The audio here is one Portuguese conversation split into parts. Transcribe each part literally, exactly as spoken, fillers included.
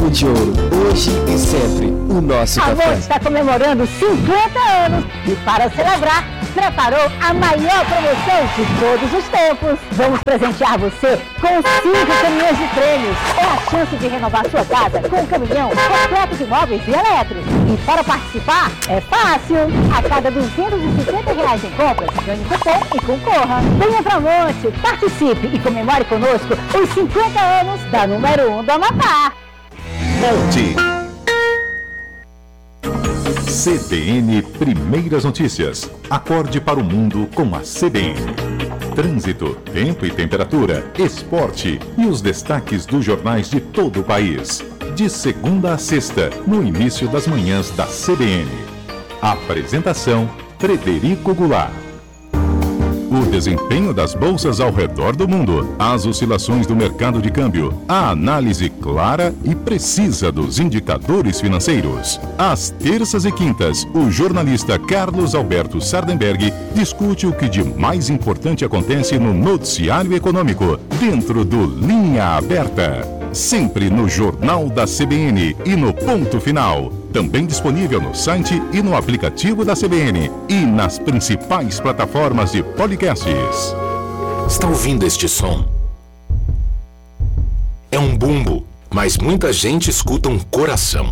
Pingo de Ouro, hoje e sempre, o nosso A café. Moço está comemorando cinquenta anos e para celebrar, preparou a maior promoção de todos os tempos. Vamos presentear você com cinco caminhões de prêmios. É a chance de renovar sua casa com um caminhão completo de móveis e elétricos. E para participar, é fácil. A cada duzentos e cinquenta reais em compras, ganhe cupom e concorra. Venha pra Monte, participe e comemore conosco os cinquenta anos da número um do Amapá. Monte. C B N Primeiras Notícias. Acorde para o mundo com a C B N. Trânsito, tempo e temperatura, esporte e os destaques dos jornais de todo o país. De segunda a sexta, no início das manhãs da C B N. Apresentação: Frederico Goulart. O desempenho das bolsas ao redor do mundo, as oscilações do mercado de câmbio, a análise clara e precisa dos indicadores financeiros. Às terças e quintas, o jornalista Carlos Alberto Sardenberg discute o que de mais importante acontece no noticiário econômico, dentro do Linha Aberta. Sempre no Jornal da C B N e no Ponto Final. Também disponível no site e no aplicativo da C B N e nas principais plataformas de podcasts. Está ouvindo este som? É um bumbo, mas muita gente escuta um coração.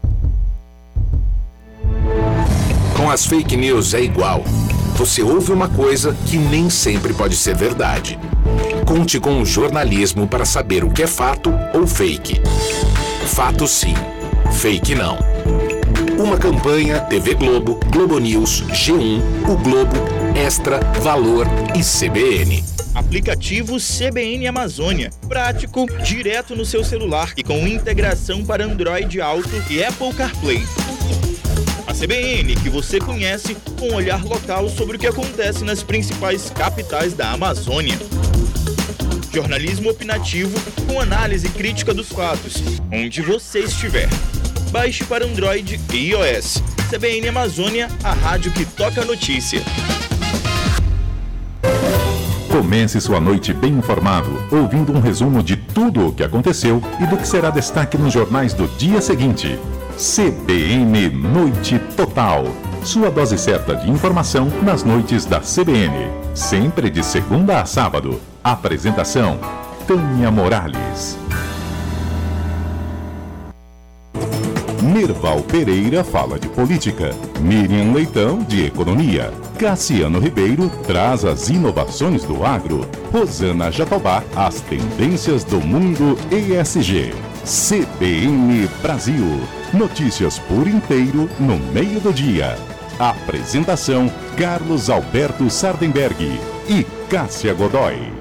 Com as fake news é igual. Você ouve uma coisa que nem sempre pode ser verdade. Conte com o jornalismo para saber o que é fato ou fake. Fato sim, fake não. Uma campanha T V Globo, Globo News, G um, O Globo, Extra, Valor e C B N. Aplicativo C B N Amazônia. Prático, direto no seu celular e com integração para Android Auto e Apple CarPlay. A C B N que você conhece com um olhar local sobre o que acontece nas principais capitais da Amazônia. Jornalismo opinativo com análise crítica dos fatos, onde você estiver. Baixe para Android e iOS. C B N Amazônia, a rádio que toca a notícia. Comece sua noite bem informado, ouvindo um resumo de tudo o que aconteceu e do que será destaque nos jornais do dia seguinte. C B N Noite Total. Sua dose certa de informação nas noites da C B N. Sempre de segunda a sábado. Apresentação: Tânia Morales. Nerval Pereira fala de política. Miriam Leitão, de economia. Cassiano Ribeiro traz as inovações do agro. Rosana Jatobá, as tendências do mundo E S G. C B N Brasil. Notícias por inteiro no meio do dia. Apresentação: Carlos Alberto Sardenberg e Cássia Godoy.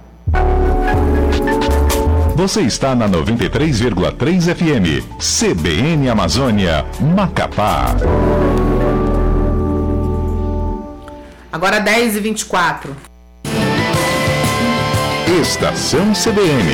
Você está na noventa e três vírgula três F M, C B N Amazônia, Macapá. Agora dez e vinte e quatro. Estação C B N.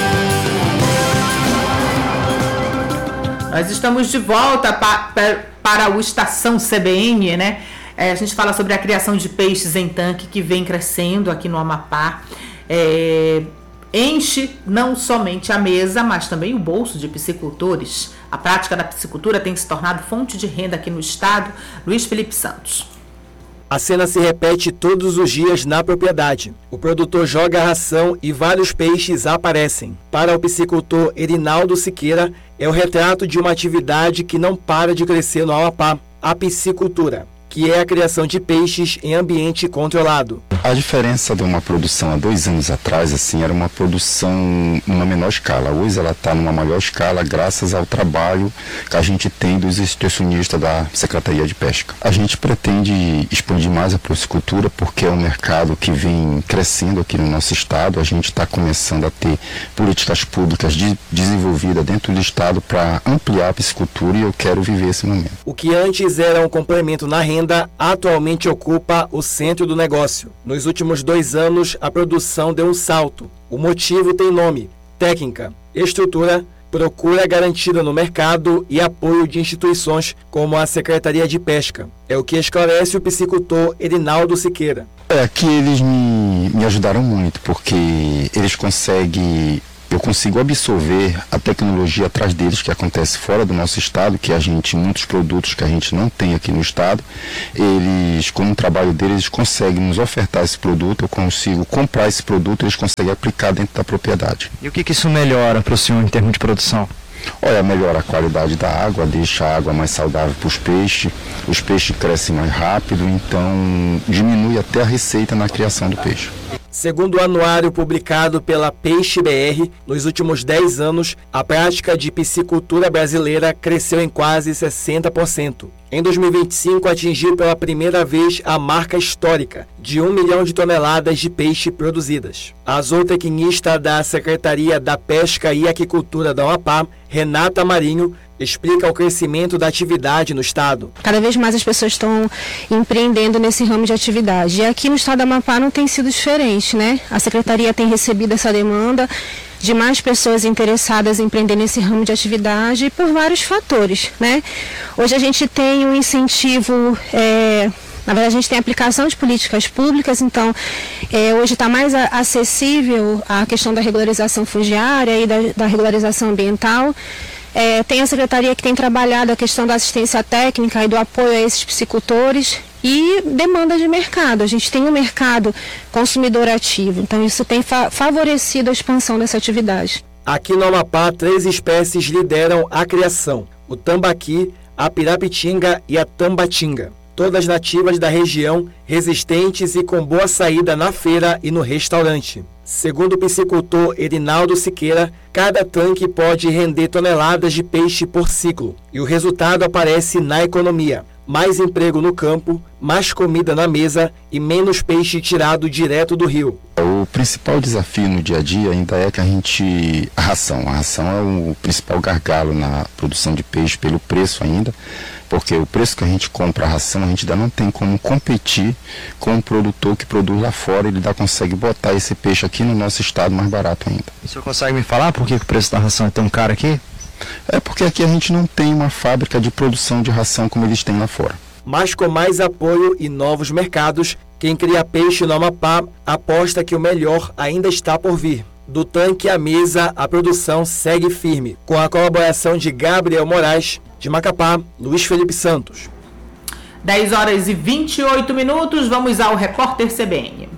Nós estamos de volta pa, pa, para o Estação C B N, né? É, a gente fala sobre a criação de peixes em tanque que vem crescendo aqui no Amapá. É, enche não somente a mesa, mas também o bolso de piscicultores. A prática da piscicultura tem se tornado fonte de renda aqui no estado. Luiz Felipe Santos. A cena se repete todos os dias na propriedade. O produtor joga a ração e vários peixes aparecem. Para o piscicultor Erinaldo Siqueira, é o retrato de uma atividade que não para de crescer no Amapá, a piscicultura, que é a criação de peixes em ambiente controlado. A diferença de uma produção há dois anos atrás, assim, era uma produção numa menor escala. Hoje ela está numa maior escala graças ao trabalho que a gente tem dos extensionistas da Secretaria de Pesca. A gente pretende expandir mais a piscicultura porque é um mercado que vem crescendo aqui no nosso estado. A gente está começando a ter políticas públicas de, desenvolvidas dentro do estado para ampliar a piscicultura e eu quero viver esse momento. O que antes era um complemento na renda, atualmente ocupa o centro do negócio. Nos últimos dois anos, a produção deu um salto. O motivo tem nome: técnica, estrutura, procura garantida no mercado e apoio de instituições como a Secretaria de Pesca. É o que esclarece o piscicultor Erinaldo Siqueira. É que eles me, me ajudaram muito, porque eles conseguem eu consigo absorver a tecnologia atrás deles que acontece fora do nosso estado, que a gente, muitos produtos que a gente não tem aqui no estado, eles, com o trabalho deles, eles conseguem nos ofertar esse produto, eu consigo comprar esse produto, eles conseguem aplicar dentro da propriedade. E o que, que isso melhora para o senhor em termos de produção? Olha, melhora a qualidade da água, deixa a água mais saudável para os peixes, os peixes crescem mais rápido, então diminui até a receita na criação do peixe. Segundo o anuário publicado pela Peixe B R, nos últimos dez anos, a prática de piscicultura brasileira cresceu em quase sessenta por cento. Em dois mil e vinte e cinco, atingiu pela primeira vez a marca histórica de um milhão de toneladas de peixe produzidas. A zootecnista da Secretaria da Pesca e Aquicultura da Amapá, Renata Marinho, explica o crescimento da atividade no estado. Cada vez mais as pessoas estão empreendendo nesse ramo de atividade. E aqui no estado da Amapá não tem sido diferente, né? A Secretaria tem recebido essa demanda de mais pessoas interessadas em empreender nesse ramo de atividade por vários fatores, né? Hoje a gente tem um incentivo, é, na verdade a gente tem aplicação de políticas públicas, então é, hoje está mais a, acessível a questão da regularização fundiária e da, da regularização ambiental. É, tem a Secretaria que tem trabalhado a questão da assistência técnica e do apoio a esses piscicultores e demanda de mercado. A gente tem um mercado consumidor ativo, então isso tem fa- favorecido a expansão dessa atividade. Aqui no Amapá, três espécies lideram a criação: o tambaqui, a pirapitinga e a tambatinga. Todas nativas da região, resistentes e com boa saída na feira e no restaurante. Segundo o piscicultor Erinaldo Siqueira, cada tanque pode render toneladas de peixe por ciclo. E o resultado aparece na economia: mais emprego no campo, mais comida na mesa e menos peixe tirado direto do rio. O principal desafio no dia a dia ainda é que a gente... A ração. A ração é o principal gargalo na produção de peixe pelo preço ainda, porque o preço que a gente compra a ração, a gente ainda não tem como competir com o produtor que produz lá fora, ele ainda consegue botar esse peixe aqui no nosso estado mais barato ainda. O senhor consegue me falar por que o preço da ração é tão caro aqui? É porque aqui a gente não tem uma fábrica de produção de ração como eles têm lá fora. Mas com mais apoio e novos mercados, quem cria peixe no Amapá aposta que o melhor ainda está por vir. Do tanque à mesa, a produção segue firme, com a colaboração de Gabriel Moraes, de Macapá, Luiz Felipe Santos. dez horas e vinte e oito minutos, vamos ao Repórter C B N.